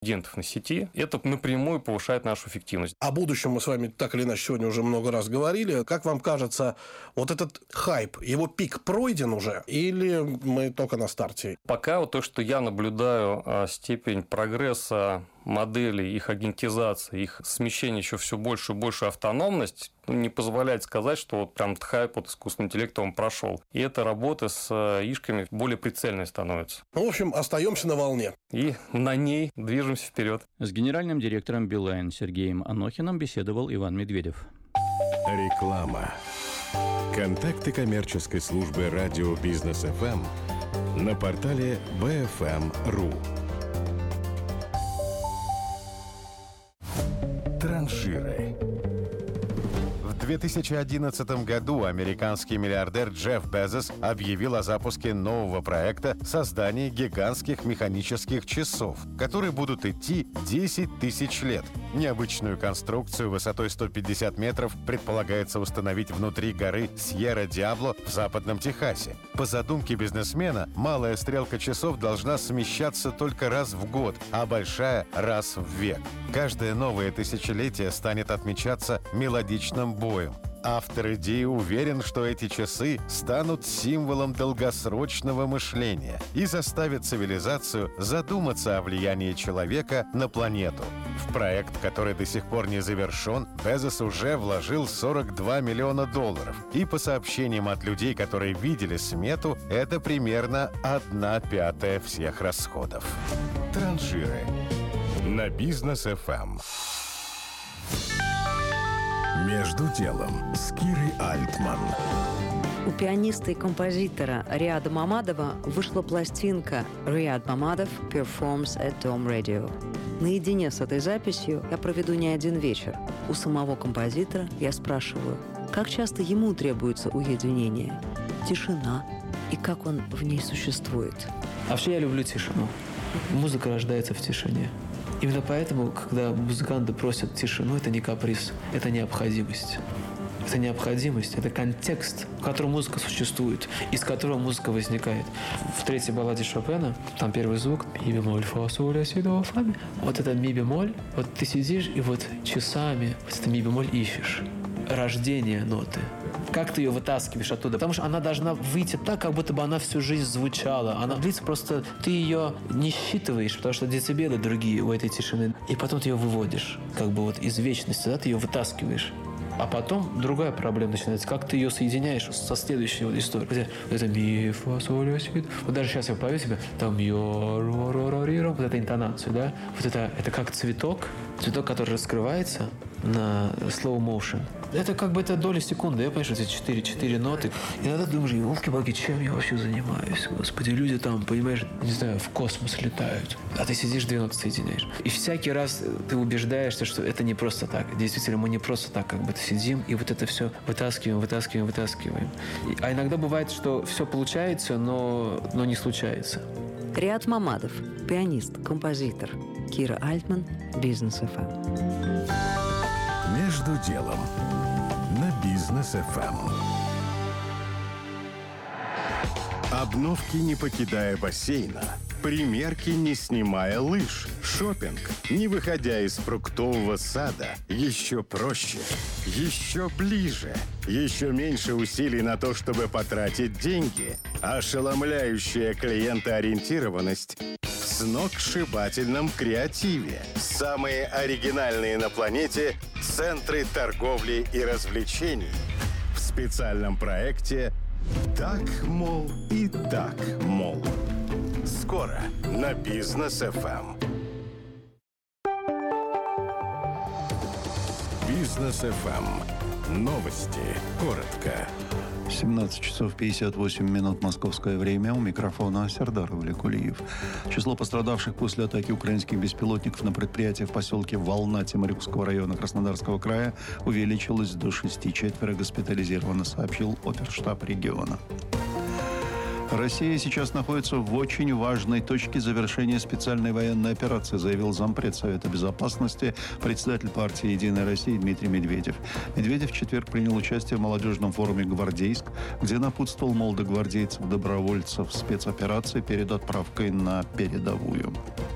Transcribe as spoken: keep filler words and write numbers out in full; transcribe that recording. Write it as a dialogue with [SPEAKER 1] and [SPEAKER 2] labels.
[SPEAKER 1] агентов на сети, это напрямую повышает нашу эффективность.
[SPEAKER 2] О будущем мы с вами так или иначе сегодня уже много раз говорили. Как вам кажется, вот этот хайп, его пик пройден уже или мы только на старте?
[SPEAKER 1] Пока вот то, что я наблюдаю, степень прогресса моделей, их агентизации, их смещение еще все больше и больше автономность, не позволяет сказать, что вот прям хайп от искусственного интеллекта он прошел. И эта работа с ишками более прицельной становится.
[SPEAKER 2] Ну, в общем, остаемся на волне.
[SPEAKER 1] И на ней движемся вперед.
[SPEAKER 3] С генеральным директором Билайн Сергеем Анохиным беседовал Иван Медведев.
[SPEAKER 4] Реклама. Контакты коммерческой службы радио Бизнес эф эм на портале би эф эм точка ру. Транжиры. В две тысячи одиннадцатом году американский миллиардер Джефф Безос объявил о запуске нового проекта создания гигантских механических часов, которые будут идти десять тысяч лет. Необычную конструкцию высотой сто пятьдесят метров предполагается установить внутри горы Сьерра-Диабло в западном Техасе. По задумке бизнесмена, малая стрелка часов должна смещаться только раз в год, а большая — раз в век. Каждое новое тысячелетие станет отмечаться мелодичным боем. Автор идеи уверен, что эти часы станут символом долгосрочного мышления и заставят цивилизацию задуматься о влиянии человека на планету. В проект, который до сих пор не завершен, Безос уже вложил сорок два миллиона долларов. И по сообщениям от людей, которые видели смету, это примерно одна пятая всех расходов. Транжиры на Бизнес эф эм. Между делом с Кирой Альтман.
[SPEAKER 5] У пианиста и композитора Риада Мамадова вышла пластинка «Риад Мамадов Performs at Dome Radio». Наедине с этой записью я проведу не один вечер. У самого композитора я спрашиваю, как часто ему требуется уединение, тишина и как он в ней существует.
[SPEAKER 6] А вообще я люблю тишину. Музыка рождается в тишине. Именно поэтому, когда музыканты просят тишину, это не каприз, это необходимость. Это необходимость, это контекст, в котором музыка существует, из которого музыка возникает. В третьей балладе Шопена, там первый звук ми бемоль, фа, соль, ля, си, до, фа, ми. Вот это ми бемоль, вот ты сидишь и вот часами вот это ми бемоль ищешь. Рождение ноты. Как ты ее вытаскиваешь оттуда? Потому что она должна выйти так, как будто бы она всю жизнь звучала. Она длится просто... Ты ее не считываешь, потому что децибелы другие у этой тишины. И потом ты ее выводишь. Как бы вот из вечности, да, ты ее вытаскиваешь. А потом другая проблема начинается. Как ты ее соединяешь со следующей вот историей. Вот это, вот это ми, фа, соль, ля, си. Вот даже сейчас я пою себе там йо, ро, ро, ро, ри, ро. Вот эту интонацию, да? Вот это, это как цветок. Цветок, который раскрывается на slow motion. Это как бы это доля секунды. Я понимаю, что эти четыре, четыре ноты. Иногда думаешь, елки-палки, чем я вообще занимаюсь? Господи, люди там, понимаешь, не знаю, в космос летают. А ты сидишь, две ноты соединяешь. И всякий раз ты убеждаешься, что это не просто так. Действительно, мы не просто так как бы сидим и вот это все вытаскиваем, вытаскиваем, вытаскиваем. А иногда бывает, что все получается, но, но не случается.
[SPEAKER 5] Риад Мамадов, пианист, композитор. Кира Альтман, Бизнес эф эм.
[SPEAKER 4] Между делом на Бизнес эф эм. Обновки, не покидая бассейна. Примерки, не снимая лыж. Шопинг, не выходя из фруктового сада. Еще проще, еще ближе. Еще меньше усилий на то, чтобы потратить деньги. Ошеломляющая клиентоориентированность в сногсшибательном креативе. Самые оригинальные на планете центры торговли и развлечений. В специальном проекте «Так, мол, и так, мол». Скоро на Бизнес эф эм. Бизнес эф эм. Новости. Коротко.
[SPEAKER 7] семнадцать часов пятьдесят восемь минут московское время. У микрофона Сердар Валикулиев. Число пострадавших после атаки украинских беспилотников на предприятие в поселке Волна Темрюкского района Краснодарского края увеличилось до шести. Четверо госпитализировано, сообщил оперштаб региона. Россия сейчас находится в очень важной точке завершения специальной военной операции, заявил зампред Совета Безопасности, председатель партии «Единая Россия» Дмитрий Медведев. Медведев в четверг принял участие в молодежном форуме «Гвардейск», где напутствовал молодогвардейцев-добровольцев спецоперации перед отправкой на передовую.